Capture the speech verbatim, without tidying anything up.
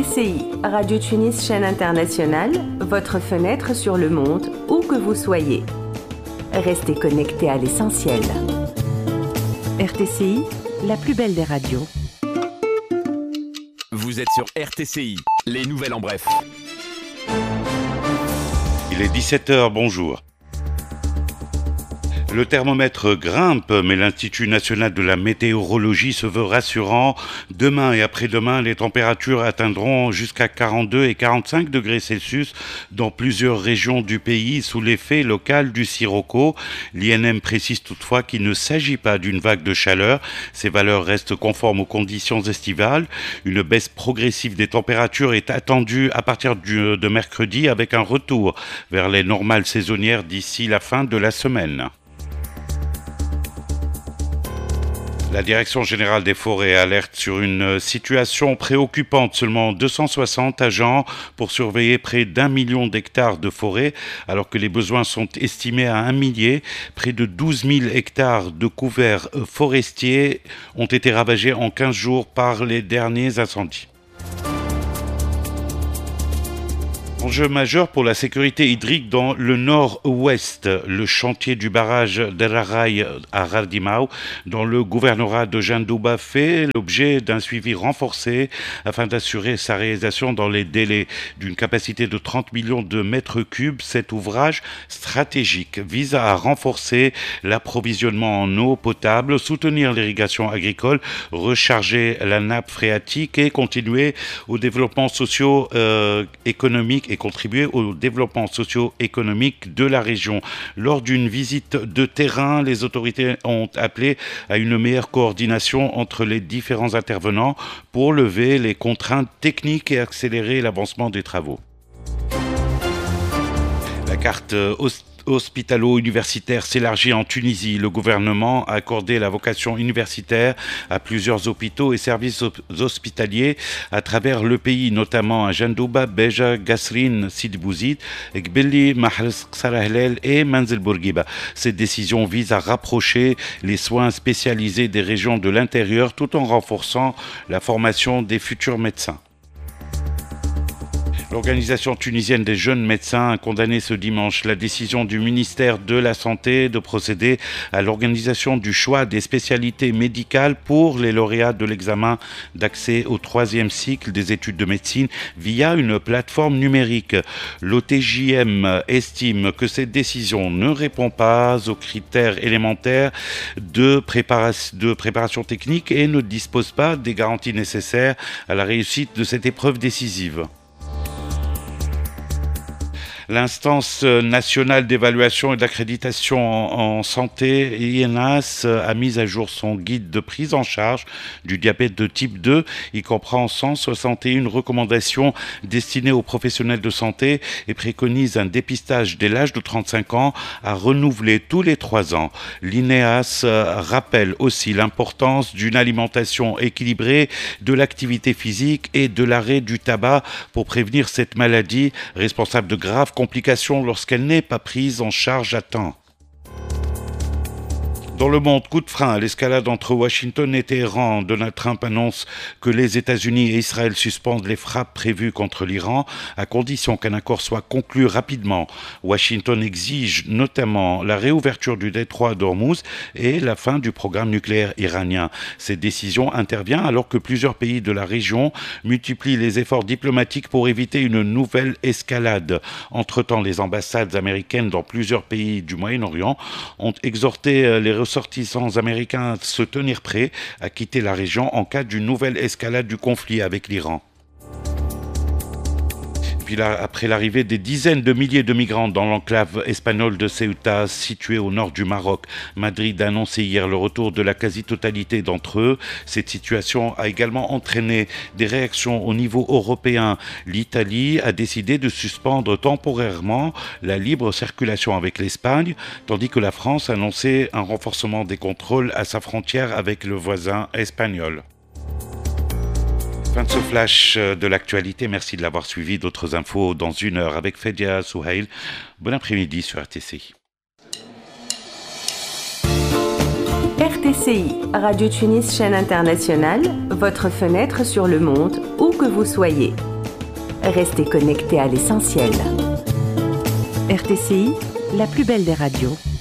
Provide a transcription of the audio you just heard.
T C I, Radio Tunis chaîne internationale, votre fenêtre sur le monde, où que vous soyez. Restez connectés à l'essentiel. R T C I, la plus belle des radios. Vous êtes sur R T C I, les nouvelles en bref. Il est dix-sept heures, bonjour. Le thermomètre grimpe, mais l'Institut national de la météorologie se veut rassurant. Demain et après-demain, les températures atteindront jusqu'à quarante-deux et quarante-cinq degrés Celsius dans plusieurs régions du pays sous l'effet local du sirocco. L'I N M précise toutefois qu'il ne s'agit pas d'une vague de chaleur. Ces valeurs restent conformes aux conditions estivales. Une baisse progressive des températures est attendue à partir du, de mercredi avec un retour vers les normales saisonnières d'ici la fin de la semaine. La Direction générale des forêts alerte sur une situation préoccupante. Seulement deux cent soixante agents pour surveiller près d'un million d'hectares de forêt, alors que les besoins sont estimés à un millier. Près de douze mille hectares de couverts forestiers ont été ravagés en quinze jours par les derniers incendies. Enjeu majeur pour la sécurité hydrique dans le nord-ouest. Le chantier du barrage d'El-Raï à Rardimau, dans le gouvernorat de Jandouba, fait l'objet d'un suivi renforcé afin d'assurer sa réalisation dans les délais. D'une capacité de trente millions de mètres cubes, cet ouvrage stratégique vise à renforcer l'approvisionnement en eau potable, soutenir l'irrigation agricole, recharger la nappe phréatique et continuer au développement socio-économique et contribuer au développement socio-économique de la région. Lors d'une visite de terrain, les autorités ont appelé à une meilleure coordination entre les différents intervenants pour lever les contraintes techniques et accélérer l'avancement des travaux. La carte host- hospitalo-universitaire s'élargit en Tunisie. Le gouvernement a accordé la vocation universitaire à plusieurs hôpitaux et services hospitaliers à travers le pays, notamment à Jandouba, Beja, Gasrine, Sidi Bouzid, Gbelli, Mahres, Ksarahlel et Manzil Bourguiba. Cette décision vise à rapprocher les soins spécialisés des régions de l'intérieur tout en renforçant la formation des futurs médecins. L'Organisation tunisienne des jeunes médecins a condamné ce dimanche la décision du ministère de la Santé de procéder à l'organisation du choix des spécialités médicales pour les lauréats de l'examen d'accès au troisième cycle des études de médecine via une plateforme numérique. L'O T J M estime que cette décision ne répond pas aux critères élémentaires de préparation, de préparation technique et ne dispose pas des garanties nécessaires à la réussite de cette épreuve décisive. L'instance nationale d'évaluation et d'accréditation en, en santé, I N A S, a mis à jour son guide de prise en charge du diabète de type deux. Il comprend cent soixante et une recommandations destinées aux professionnels de santé et préconise un dépistage dès l'âge de trente-cinq ans à renouveler tous les trois ans. L'I N E A S rappelle aussi l'importance d'une alimentation équilibrée, de l'activité physique et de l'arrêt du tabac pour prévenir cette maladie responsable de graves complications lorsqu'elle n'est pas prise en charge à temps. Dans le monde, coup de frein à l'escalade entre Washington et Téhéran. Donald Trump annonce que les États-Unis et Israël suspendent les frappes prévues contre l'Iran à condition qu'un accord soit conclu rapidement. Washington exige notamment la réouverture du détroit d'Ormuz et la fin du programme nucléaire iranien. Cette décision intervient alors que plusieurs pays de la région multiplient les efforts diplomatiques pour éviter une nouvelle escalade. Entre-temps, les ambassades américaines dans plusieurs pays du Moyen-Orient ont exhorté les ressortissants américains à se tenir prêts à quitter la région en cas d'une nouvelle escalade du conflit avec l'Iran. Puis là, après l'arrivée des dizaines de milliers de migrants dans l'enclave espagnole de Ceuta, située au nord du Maroc, Madrid a annoncé hier le retour de la quasi-totalité d'entre eux. Cette situation a également entraîné des réactions au niveau européen. L'Italie a décidé de suspendre temporairement la libre circulation avec l'Espagne, tandis que la France a annoncé un renforcement des contrôles à sa frontière avec le voisin espagnol. Fin de ce flash de l'actualité. Merci de l'avoir suivi. D'autres infos dans une heure avec Fedia Souhail. Bon après-midi sur R T C I. R T C I, Radio Tunis chaîne internationale, votre fenêtre sur le monde, où que vous soyez. Restez connectés à l'essentiel. R T C I, la plus belle des radios.